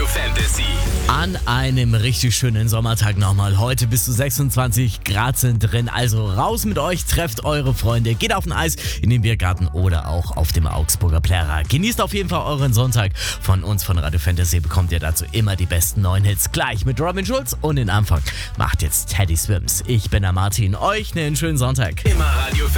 Fantasy. An einem richtig schönen Sommertag nochmal. Heute bis zu 26 Grad sind drin. Also raus mit euch, trefft eure Freunde, geht auf ein Eis in den Biergarten oder auch auf dem Augsburger Plärrer. Genießt auf jeden Fall euren Sonntag. Von uns von Radio Fantasy bekommt ihr dazu immer die besten neuen Hits. Gleich mit Robin Schulz und den Anfang macht jetzt Teddy Swims. Ich bin der Martin. Euch einen schönen Sonntag. Immer Radio Fantasy.